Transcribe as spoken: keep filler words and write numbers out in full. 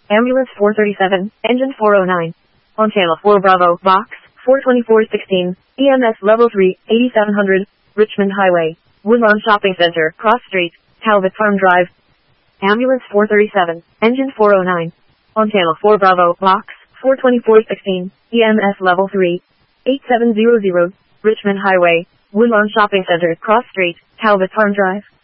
Ambulance four thirty-seven, Engine four oh nine. On Channel four Bravo, Box four twenty-four sixteen, E M S Level three, eighty-seven hundred, Richmond Highway, Woodlawn Shopping Center, Cross Street, Talbot Farm Drive. Ambulance four thirty-seven, Engine four oh nine. On Channel four Bravo, Box four twenty-four sixteen, E M S Level three, eighty-seven hundred, Richmond Highway, Woodlawn Shopping Center, Cross Street, Talbot Farm Drive.